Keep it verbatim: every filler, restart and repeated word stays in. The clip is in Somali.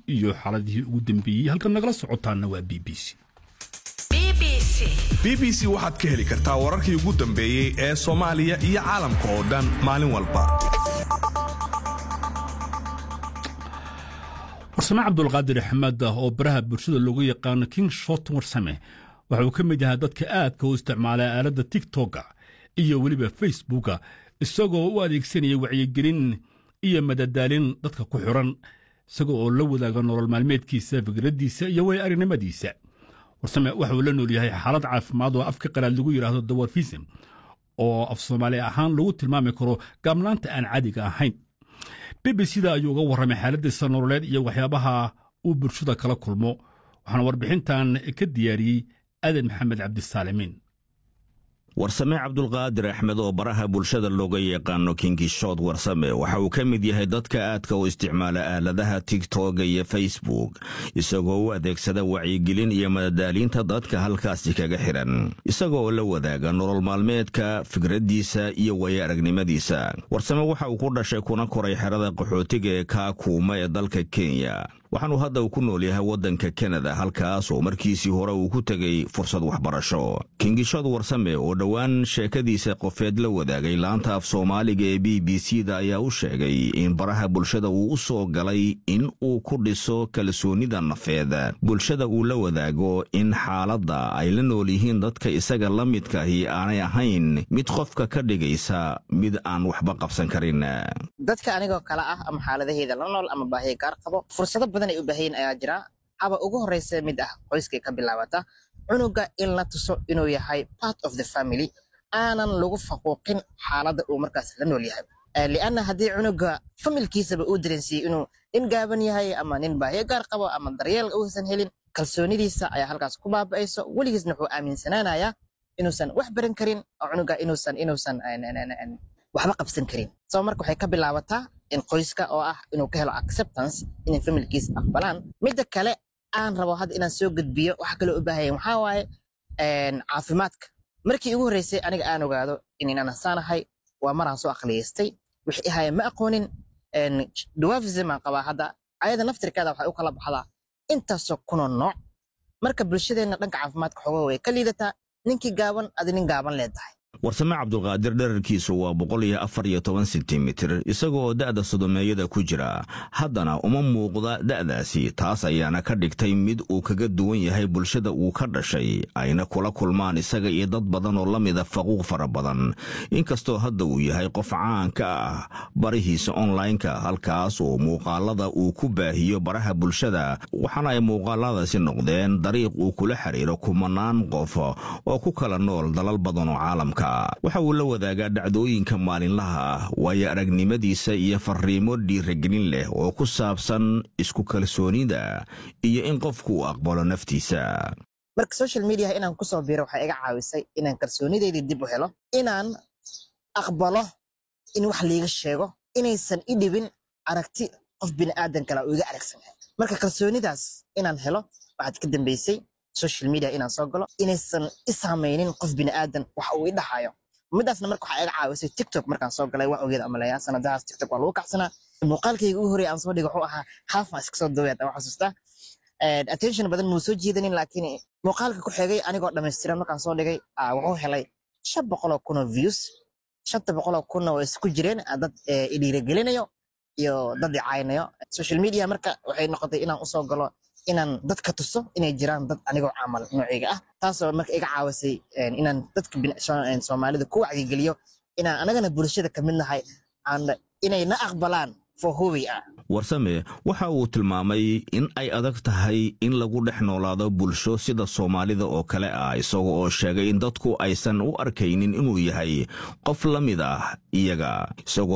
iyo xaaladihii ugu dambeeyay halka nagala socotaana waa B B C B B C waxaad ka heli kartaa wararkii ugu dambeeyay ee Soomaaliya iyo caalamka oo dhan maalin walba. Warsame Cabdulqaadir Axmed oo baraha bulshada loogu yaqaan King Shot Warsame waxa uu ka mid yahay dadka aadka u isticmaala aaladda TikTok iyo waliba Facebook isagoo u adeegsanaya wacyigelin iyo madadaalin dadka ku xiran isagoo oo la wadaaga nolol maalmeedkiisa fikradiisa iyo way arinimadiisa. Warsame waxa uu la nool yahay xaalad caafimaad oo afka qalaad lagu yiraahdo dwarfism oo af Soomaali ahaan lagu tilmaami karo gaabnaanta aan caadiga ahayn. B B C da ayuu uga warramay xaaladiisa nololeed iyo waxyaabaha uu bulshada kala kulmo waxaana warbixintan ka diyaariyay Aadan Maxamed Cabdisaalimiin. Warsame Cabdulqaadir Axmed oo baraha bulshada looga yaqaano King Shot Warsame waxa uu ka mid yahay dadka aadka u isticmaala aaladaha TikTok iyo Facebook isagoo u adeegsada wacyigelin iyo madadaalinta dadka halkaasi kaga xiran isagoo la wadaaga nolol maalmeedka fikradiisa iyo way aragnimadiisa. Warsame waxa uu ku dhashay kuna koray xerada qaxootiga ee Kakuma ee dalka Kenya waxaanu hadda ku nool yahay wadanka Canada halkaas oo markiisii hore uu ku tagay fursad waxbarasho. King Shot Warsame oo dhawaan sheekadiisa qofeed la wadaagay laanta af Soomaaliga ee B B C da ayaa u sheegay in baraha bulshada uu u soo galay in uu ku dhiso kalsoonida nafeed bulshada uu la wadaago in xaaladda ay la nool yihiin dadka isaga la midka ahi aanay ahayn mid qofka ka dhigaysa mid aan waxba qabsan karin. dadka anigoo kala ah ama xaaladaheeda la nool ama baahiyo gaar qabo fursado badan ay u baahan ayaa jira aba ugu horeysa mid ah qoyska ka bilaabata cunuga in la tuso inuu yahay part of the family aanan lagu faquuqin xaaladda uu markaas la nool yahay li'anna haddii cunuga familkiisaba uu dareensiyo inuu in gaaban yahay ama nin baahiyo gaar qabo ama daryeel uusan helin kalsoonidiisa ayaa halkaas ku baaba'ayso weligiisna wuxuu aaminsanaanayaa inuusan wax baran karin oo cunuga inuusan inuusan waxba qabsan karin soo marka waxay ka bilaabataa in qoyska oo ah inuu ka helo acceptance in familkiisa aqbalaan midda kale aan rabo hadda inaan soo gudbiyo waxa kale u baahan waxa waaye een caafimaadka markii ugu horeysay aniga aan ogaado in inaan saanahay waa maraan soo aqliyeystay wixii ahay ma aqoonin een dwarfism aan qaba hadda ayada naftirkeeda waxa uu kala baxdaa inta soo kuno nooc marka bulshadeena dhanka caafimaadka xogo way ka liidataa ninkii gaaban adinin gaaban leedahay. Warsame Cabdulqaadir dhererkiisu waa boqol iyo afar iyo toban sentimitir isagoo da'da sodomeeyada ku jira haddana uma muuqda da'daasi taas ayaana ka dhigtay mid uu kaga duwan yahay bulshada uu ka dhashay ayna kula kulmaan isaga iyo dad badan oo la mid ah faquuq fara badan inkastoo hadda uu yahay qof caan ka ah barihiisa online-ka halkaas oo muuqaalada uu ku baahiyo baraha bulshada waxaana ay muuqaaladaasi noqdeen dariiq uu kula xiriiro kumanaan qof oo ku kala nool dalal badan oo caalamka waxa uu la wadaagaa dhacdooyinka maalinlaha ah waayo aragnimadiisa iyo fariimo dhiirigelin leh oo ku saabsan isku kalsoonida iyo in qofku uu aqbalo naftiisa. marka social media inaan ku soo biiro waxa iga caawisay inaan kalsoonideedii dib u helo inaan aqbalo in wax liiga sheego inaysan i dhibin aragti qof bini aadan kale oo iga aragsan marka kalsoonidaas inaan helo waxaad ka dambeysay social media inaan soo galo inaysan isaamaynin qof bini aadan wax uu i dhaxayo midaasna marka waxa iga caawisay TikTok markaan soo galay wax ogeed ama layaa sanadaas TikTok waa lagu kacsanaa muuqaalkayga ugu horeeyay aan soo dhigay wuxuu ahaa half iska soo daweed aan xasuustaa attention badan muu soo jiidanin laakiin muuqaalka ku xigay anigoo dhameystiran markaan soo dhigay wuxuu helay shan boqol oo kun oo views shan boqol oo kun oo isku jireen dad i dhiirigelinayo iyo dad i caaynayo social media marka waxay noqotay inaan u soo galo inaan dadka tuso inay jiraan dad anigoo caamal noociga ah taasoo marka iga caawisay inaan dadka Soomaalida ku wacyigeliyo inaan anagana bulshada ka mid nahay aan inay na aqbalaan for who we are. Warsame waxa uu tilmaamay in ay adag tahay in lagu dhex noolaado bulsho sida Soomaalida oo kale ah isagoo oo sheegay in dadku aysan u arkaynin inuu yahay qof la mid ah iyaga isagoo